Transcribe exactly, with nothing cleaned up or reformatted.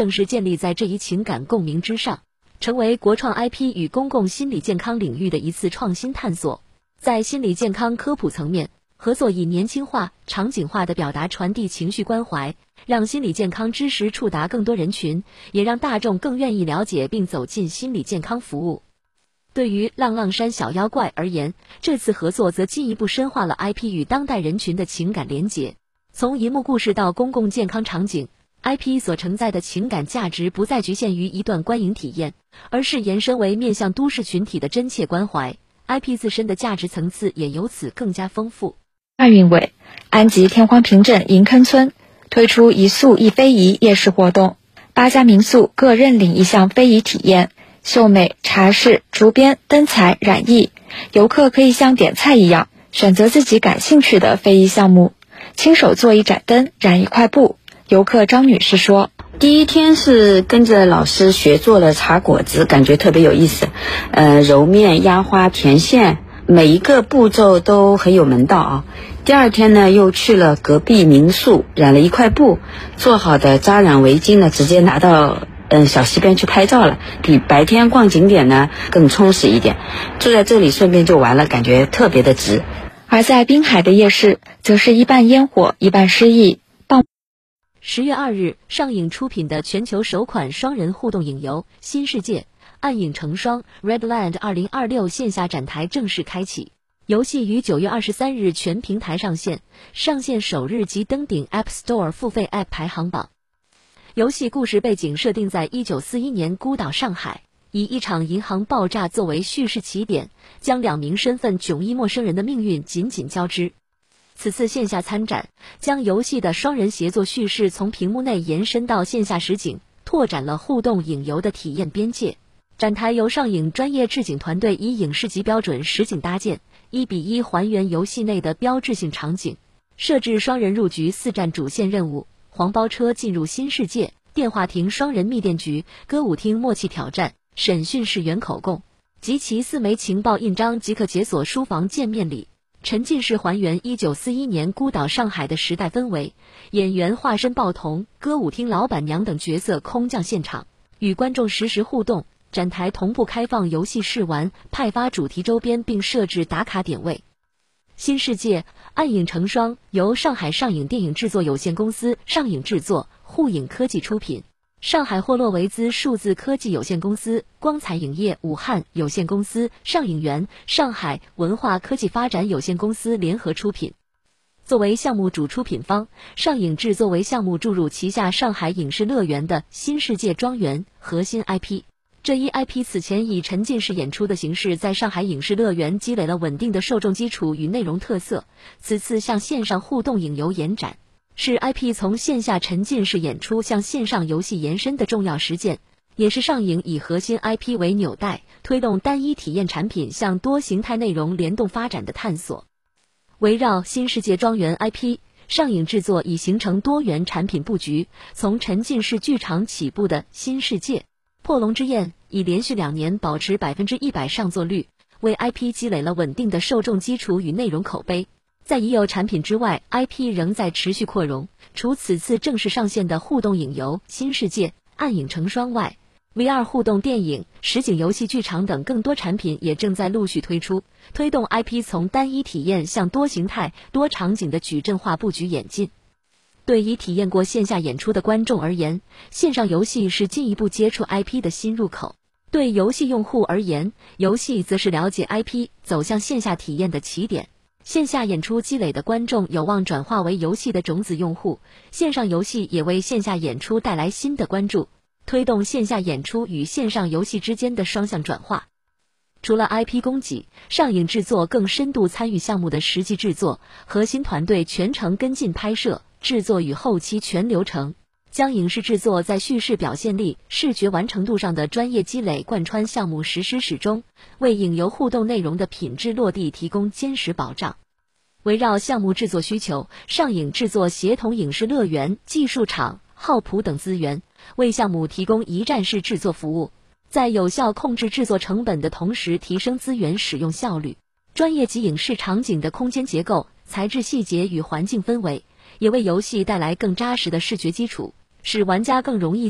正是建立在这一情感共鸣之上，成为国创 I P 与公共心理健康领域的一次创新探索。在心理健康科普层面，合作以年轻化、场景化的表达传递情绪关怀，让心理健康知识触达更多人群，也让大众更愿意了解并走进心理健康服务。对于浪浪山小妖怪而言，这次合作则进一步深化了 I P 与当代人群的情感连结。从银幕故事到公共健康场景， I P 所承载的情感价值不再局限于一段观影体验，而是延伸为面向都市群体的真切关怀。 I P 自身的价值层次也由此更加丰富。 二运委安吉天荒坪镇银坑村推出一宿一非遗夜市活动，八家民宿各认领一项非遗体验，绣美、茶室、竹编、灯彩、染艺，游客可以像点菜一样选择自己感兴趣的非遗项目，亲手做一盏灯，染一块布。游客张女士说， 第一天是跟着老师学做了茶果子，感觉特别有意思，呃，揉面、压花、填线，每一个步骤都很有门道啊。第二天呢，又去了隔壁民宿，染了一块布，做好的扎染围巾呢，直接拿到嗯小溪边去拍照了，比白天逛景点呢更充实一点。住在这里顺便就玩了，感觉特别的值。 而在滨海的夜市，则是一半烟火，一半诗意。 十月二日，上影出品的全球首款双人互动影游《新世界：暗影成双 Redland 二零二六》线下展台正式开启。游戏于九月二十三日全平台上线，上线首日即登顶 App Store 付费 App 排行榜。游戏故事背景设定在一九四一年孤岛上海，以一场银行爆炸作为叙事起点，将两名身份迥异陌生人的命运紧紧交织。此次线下参展，将游戏的双人协作叙事从屏幕内延伸到线下实景，拓展了互动影游的体验边界。展台由上影专业制景团队以影视级标准实景搭建，一比一还原游戏内的标志性场景，设置双人入局四站主线任务，黄包车进入新世界，电话亭双人密电局，歌舞厅默契挑战，审讯室原口供，集齐四枚情报印章即可解锁书房见面礼。沉浸式还原一九四一年孤岛上海的时代氛围，演员化身报童、歌舞厅老板娘等角色空降现场，与观众实时互动。展台同步开放游戏试玩，派发主题周边并设置打卡点位。新世界：暗影成双由上海上影电影制作有限公司、上影制作、互影科技出品，上海霍洛维兹数字科技有限公司、光彩影业武汉有限公司、上影园、上海文化科技发展有限公司联合出品。作为项目主出品方，上影制作为项目注入旗下上海影视乐园的新世界庄园核心 I P。这一 I P 此前以沉浸式演出的形式在上海影视乐园积累了稳定的受众基础与内容特色，此次向线上互动影游延展，是 I P 从线下沉浸式演出向线上游戏延伸的重要实践，也是上影以核心 I P 为纽带，推动单一体验产品向多形态内容联动发展的探索。围绕新世界庄园 I P， 上影制作已形成多元产品布局，从沉浸式剧场起步的新世界破龙之焰已连续两年保持百分之一百上座率，为 I P 积累了稳定的受众基础与内容口碑。在已有产品之外 ，I P 仍在持续扩容。除此次正式上线的互动影游《新世界：暗影成双》外 ，V R 互动电影、实景游戏剧场等更多产品也正在陆续推出，推动 I P 从单一体验向多形态、多场景的矩阵化布局演进。对已体验过线下演出的观众而言，线上游戏是进一步接触 I P 的新入口；对游戏用户而言，游戏则是了解 I P、走向线下体验的起点。线下演出积累的观众有望转化为游戏的种子用户，线上游戏也为线下演出带来新的关注，推动线下演出与线上游戏之间的双向转化。除了 I P 供给，上影制作更深度参与项目的实际制作，核心团队全程跟进拍摄、制作与后期全流程，将影视制作在叙事表现力、视觉完成度上的专业积累贯穿项目实施始终，为影游互动内容的品质落地提供坚实保障。围绕项目制作需求，上影制作协同影视乐园、技术厂、浩普等资源，为项目提供一站式制作服务，在有效控制制作成本的同时提升资源使用效率。专业级影视场景的空间结构、材质细节与环境氛围，也为游戏带来更扎实的视觉基础，使玩家更容易